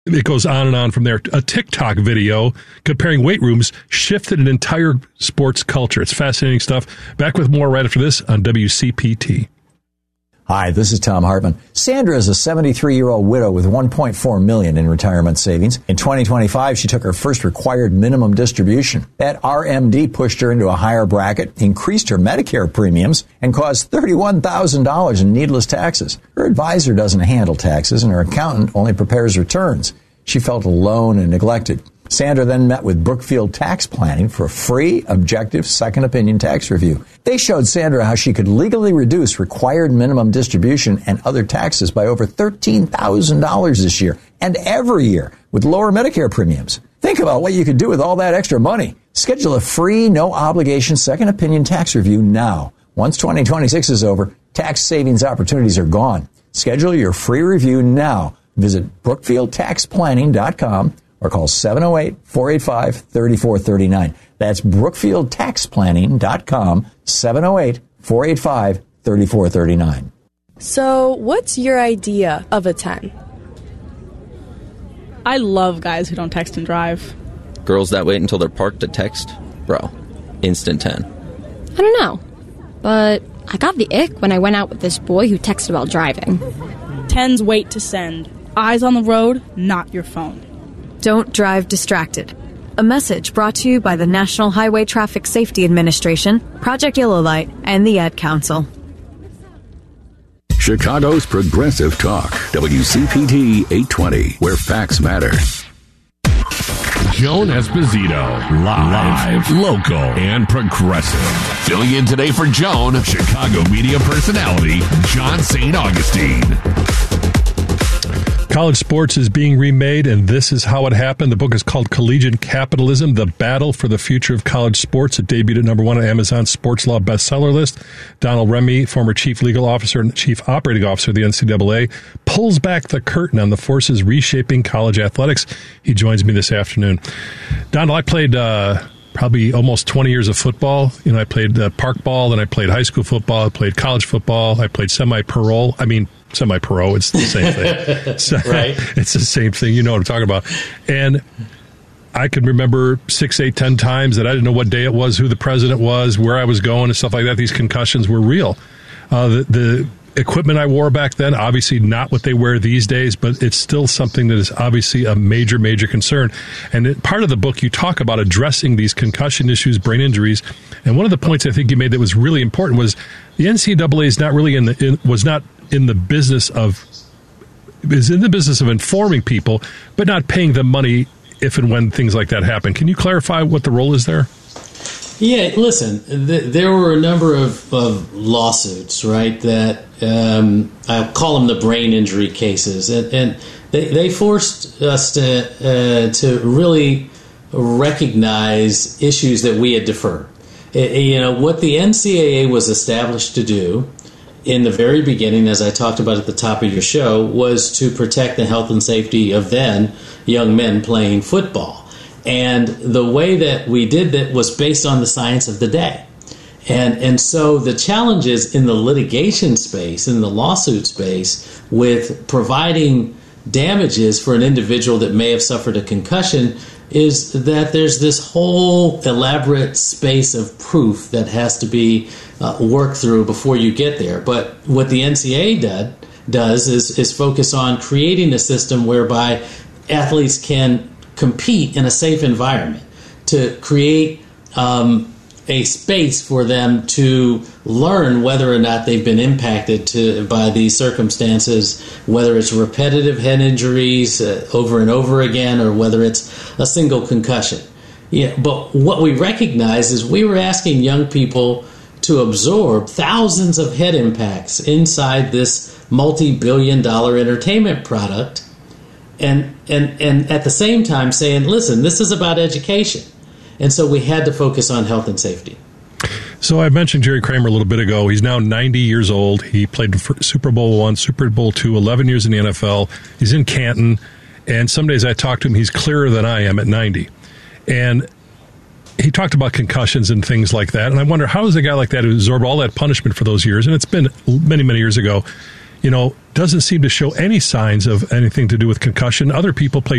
It goes on and on from there. A TikTok video comparing weight rooms shifted an entire sports culture. It's fascinating stuff. Back with more right after this on WCPT. Hi, this is Tom Hartman. Sandra is a 73-year-old widow with $1.4 million in retirement savings. In 2025, she took her first required minimum distribution. That RMD pushed her into a higher bracket, increased her Medicare premiums, and caused $31,000 in needless taxes. Her advisor doesn't handle taxes, and her accountant only prepares returns. She felt alone and neglected. Sandra then met with Brookfield Tax Planning for a free, objective, second opinion tax review. They showed Sandra how she could legally reduce required minimum distribution and other taxes by over $13,000 this year and every year with lower Medicare premiums. Think about what you could do with all that extra money. Schedule a free, no-obligation second opinion tax review now. Once 2026 is over, tax savings opportunities are gone. Schedule your free review now. Visit BrookfieldTaxPlanning.com or call 708-485-3439. That's BrookfieldTaxPlanning.com, 708-485-3439. So, what's your idea of a 10? I love guys who don't text and drive. Girls that wait until they're parked to text? Bro, instant 10. I don't know, but I got the ick when I went out with this boy who texted while driving. 10s wait to send. Eyes on the road, not your phone. Don't drive distracted. A message brought to you by the National Highway Traffic Safety Administration, Project Yellow Light, and the Ad Council. Chicago's Progressive Talk, WCPT 820, where facts matter. Joan Esposito, live, local, and progressive. Filling in today for Joan, Chicago media personality, John St. Augustine. College sports is being remade, and this is how it happened. The book is called Collegiate Capitalism, The Battle for the Future of College Sports. It debuted at #1 on Amazon's Sports Law bestseller list. Donald Remy, former chief legal officer and chief operating officer of the NCAA, pulls back the curtain on the forces reshaping college athletics. He joins me this afternoon. Donald, I played probably almost 20 years of football. You know, I played park ball, then I played high school football, I played college football, I played semi-pro, it's the same thing. Right. It's the same thing. You know what I'm talking about. And I could remember 6, 8, 10 times that I didn't know what day it was, who the president was, where I was going, and stuff like that. These concussions were real. The equipment I wore back then, obviously not what they wear these days, but it's still something that is obviously a major, major concern. And part of the book, you talk about addressing these concussion issues, brain injuries. And one of the points I think you made that was really important was the NCAA is not really in the business of informing people, but not paying them money if and when things like that happen. Can you clarify what the role is there? Yeah, listen, there were a number of lawsuits, right, that I'll call them the brain injury cases, and they forced us to really recognize issues that we had deferred. What the NCAA was established to do in the very beginning, as I talked about at the top of your show, was to protect the health and safety of then young men playing football. And the way that we did that was based on the science of the day. And so the challenges in the litigation space, in the lawsuit space, with providing damages for an individual that may have suffered a concussion is that there's this whole elaborate space of proof that has to be worked through before you get there. But what the NCAA does is focus on creating a system whereby athletes can compete in a safe environment, to create a space for them to learn whether or not they've been impacted by these circumstances, whether it's repetitive head injuries over and over again, or whether it's a single concussion. Yeah, but what we recognize is we were asking young people to absorb thousands of head impacts inside this multi-billion-dollar entertainment product, and at the same time saying, listen, this is about education. And so we had to focus on health and safety. So I mentioned Jerry Kramer a little bit ago. He's now 90 years old. He played for Super Bowl I, Super Bowl II, 11 years in the NFL. He's in Canton. And some days I talk to him, he's clearer than I am at 90. And he talked about concussions and things like that. And I wonder, how does a guy like that who absorbed all that punishment for those years, and it's been many, many years ago, doesn't seem to show any signs of anything to do with concussion. Other people play